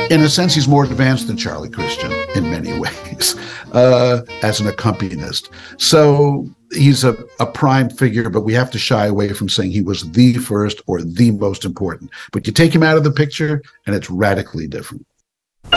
In a sense, he's more advanced than Charlie Christian in many ways as an accompanist. So he's a prime figure, but we have to shy away from saying he was the first or the most important. But you take him out of the picture, and it's radically different.